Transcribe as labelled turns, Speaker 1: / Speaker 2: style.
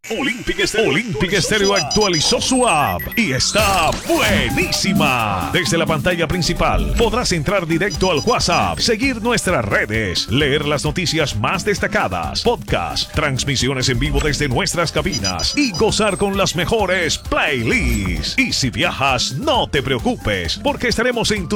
Speaker 1: Olympic Stereo actualizó su app y está buenísima. Desde la pantalla principal podrás entrar directo al WhatsApp, seguir nuestras redes, leer las noticias más destacadas, podcasts, transmisiones en vivo desde nuestras cabinas y gozar con las mejores playlists. Y si viajas, no te preocupes, porque estaremos en tu